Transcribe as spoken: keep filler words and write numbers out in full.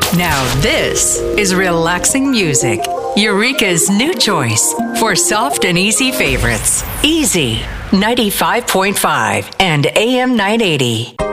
Now this is relaxing music. Eureka's new choice for soft and easy favorites. Easy ninety-five point five and A M nine eighty.